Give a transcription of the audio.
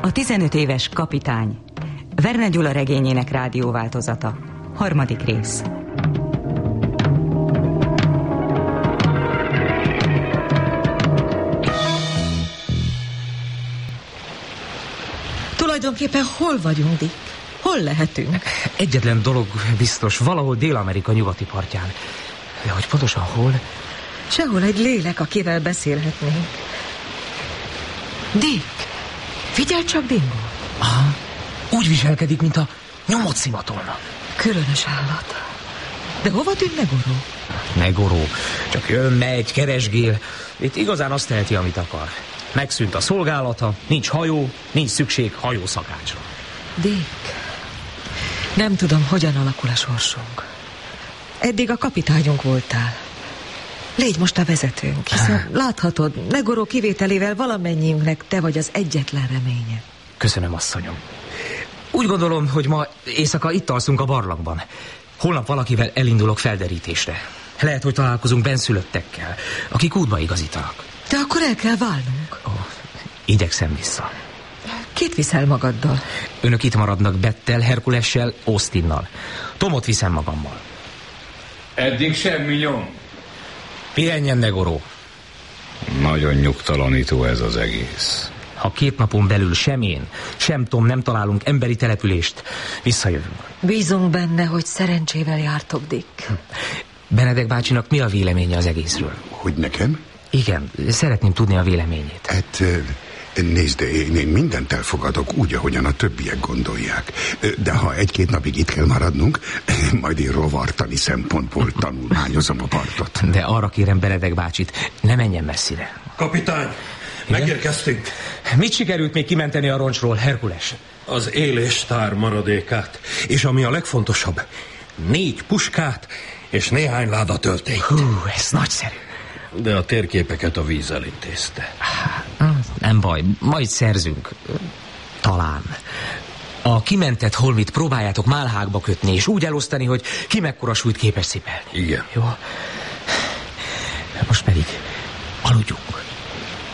A 15 éves kapitány. Verne Gyula regényének rádióváltozata. 3. rész. Tulajdonképpen hol vagyunk, Dick? Hol lehetünk? Egyetlen dolog biztos, valahol Dél-Amerika nyugati partján. De hogy pontosan hol? Sehol egy lélek, akivel beszélhetnénk. Dick, figyelj csak, Dingo. Aha, úgy viselkedik, mint a nyomot szimatolna. Különös állat. De hova tűnt Negoró? Negoró, csak jön, megy, keresgél. Itt igazán azt teheti, amit akar. Megszűnt a szolgálata, nincs hajó, nincs szükség hajószakácsra. Dick, nem tudom, hogyan alakul a sorsunk. Eddig a kapitányunk voltál. Légy most a vezetőnk, hiszen láthatod, Negoró kivételével valamennyiünknek te vagy az egyetlen reménye. Köszönöm, asszonyom. Úgy gondolom, hogy ma éjszaka itt alszunk a barlangban. Holnap valakivel elindulok felderítésre. Lehet, hogy találkozunk benszülöttekkel, akik útba igazítanak. De akkor el kell válnunk. Igyekszem vissza. Kit viszel magaddal? Önök itt maradnak Bettel, Herkulessel, Austinnal. Tomot viszem magammal. Eddig semmi nyom. Pihenjen, Negoró. Nagyon nyugtalanító ez az egész. Ha 2 napon belül sem én, sem Tom nem találunk emberi települést, visszajövünk. Bízunk benne, hogy szerencsével jártok, Dick. Benedek bácsinak mi a véleménye az egészről? Hogy nekem? Igen, szeretném tudni a véleményét. Hát, nézd, én mindent elfogadok úgy, ahogyan a többiek gondolják. De ha 1-2 napig itt kell maradnunk, majd én rovartani szempontból tanulmányozom a partot. De arra kérem Benedek bácsit, ne menjen messzire. Kapitány, megérkeztünk. Mit sikerült még kimenteni a roncsról, Herkules? Az éléstár maradékát, és ami a legfontosabb, 4 puskát és néhány láda töltényt. Ez nagyszerű. De a térképeket a víz elintézte. Nem baj, majd szerzünk. Talán. A kimentett holmit próbáljátok málhákba kötni, és úgy elosztani, hogy ki mekkora súlyt képes cipelni. Igen. Jó. Most pedig aludjunk.